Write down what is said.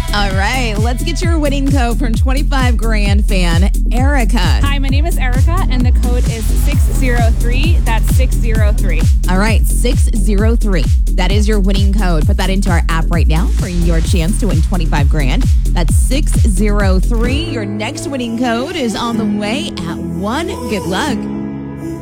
All right, let's get your winning code from 25 Grand fan, Erica. Hi, my name is Erica, and the code is 603. That's 603. All right, 603. That is your winning code. Put that into our app right now for your chance to win 25 Grand. That's 603. Your next winning code is on the way at 1. Good luck.